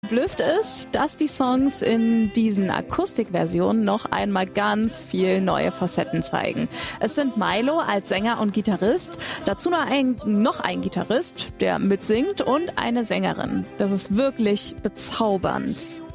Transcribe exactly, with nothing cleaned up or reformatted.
verblüfft ist, dass die Songs in diesen Akustikversionen noch einmal ganz viel neue Facetten zeigen. Es sind Milo als Sänger und Gitarrist, dazu noch ein, noch ein Gitarrist, der mitsingt und eine Sängerin. Das ist wirklich bezaubernd.